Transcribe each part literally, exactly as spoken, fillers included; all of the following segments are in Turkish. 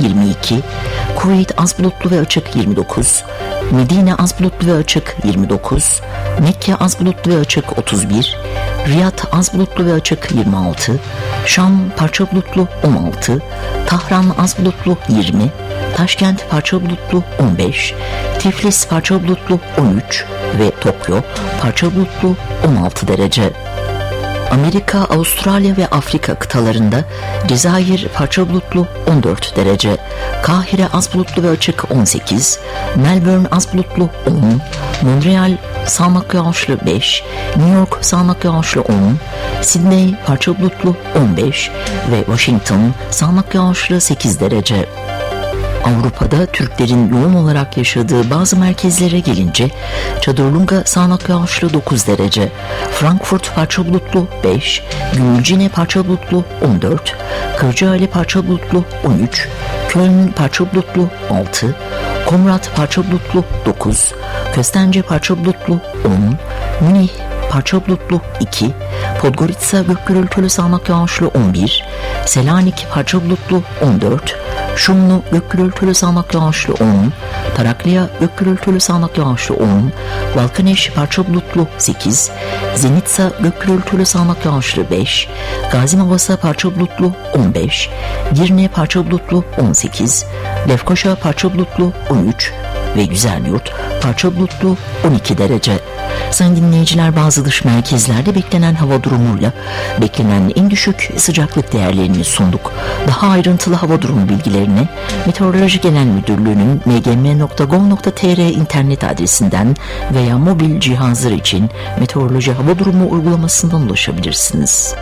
yirmi iki, Kuveyt az bulutlu ve açık yirmi dokuz, Medine az bulutlu ve açık yirmi dokuz, Mekke az bulutlu ve açık otuz bir, Riyad az bulutlu ve açık yirmi altı, Şam parça bulutlu on altı, Tahran az bulutlu yirmi, Taşkent parça bulutlu on beş, Tiflis parça bulutlu on üç ve Tokyo parça bulutlu on altı derece. Amerika, Avustralya ve Afrika kıtalarında Cezayir parça bulutlu on dört derece, Kahire az bulutlu ve açık on sekiz, Melbourne az bulutlu on, Montreal sağanak yağışlı beş, New York sağanak yağışlı on, Sydney parça bulutlu on beş ve Washington sağanak yağışlı sekiz derece. Avrupa'da Türklerin yoğun olarak yaşadığı bazı merkezlere gelince Çadırlunga sağanak yağışlı dokuz derece, Frankfurt parça bulutlu beş, Gümülcine parça bulutlu on dört, Kırcaali parça bulutlu on üç, Köln parça bulutlu altı, Komrat parça bulutlu dokuz, Köstence parça bulutlu on, Münih parça bulutlu iki, Podgorica gök gürültülü sağanak yağışlı on bir, Selanik parça bulutlu on dört, Şumlu gök gürültülü sağanak yağışlı on, Tarakliya gök gürültülü sağanak yağışlı on, Balkaneş parça bulutlu sekiz, Zenitsa gök gürültülü sağanak yağışlı beş, Gazinovasa parça bulutlu on beş, Girne parça bulutlu on sekiz, Lefkoşa parça bulutlu on üç ve Güzelyurt parça bulutlu on iki derece. Sayın dinleyiciler, bazı dış merkezlerde beklenen hava durumuyla beklenen en düşük sıcaklık değerlerini sunduk. Daha ayrıntılı hava durumu bilgilerini Meteoroloji Genel Müdürlüğü'nün m g m nokta gov nokta t r internet adresinden veya mobil cihazlar için meteoroloji hava durumu uygulamasından ulaşabilirsiniz.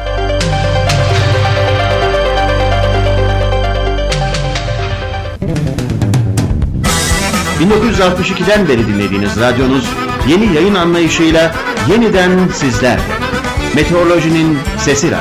bin dokuz yüz altmış ikiden beri dinlediğiniz radyonuz yeni yayın anlayışıyla yeniden sizlerle. Meteorolojinin Sesi Radyo.